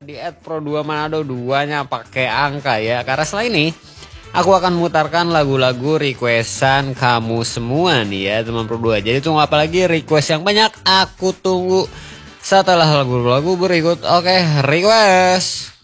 di @pro2 Manado, duanya pakai angka ya. Karena setelah ini aku akan memutarkan lagu-lagu requestan kamu semua nih ya teman Pro2. Jadi tunggu apa lagi, request yang banyak aku tunggu setelah lagu-lagu berikut. Oke, request.